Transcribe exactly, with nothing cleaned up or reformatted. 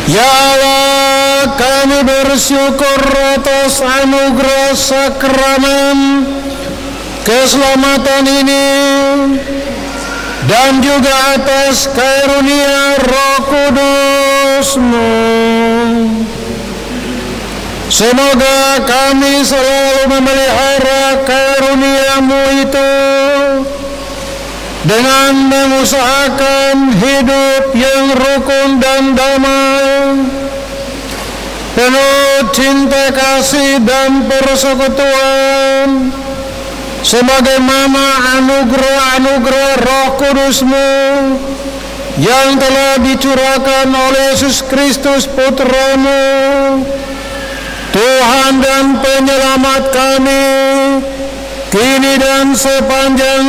Ya Allah, kami bersyukur atas anugerah sakramen keselamatan ini dan juga atas karunia Roh Kudus-Mu. Semoga kami selalu memelihara karunia-Mu itu dengan mengusahakan hidup yang rukun dan damai, penuh cinta kasih dan persekutuan, sebagaimana anugerah-anugerah Roh Kudus-Mu yang telah dicurahkan oleh Yesus Kristus Putra-Mu, Tuhan dan Penyelamat kami, kini dan sepanjang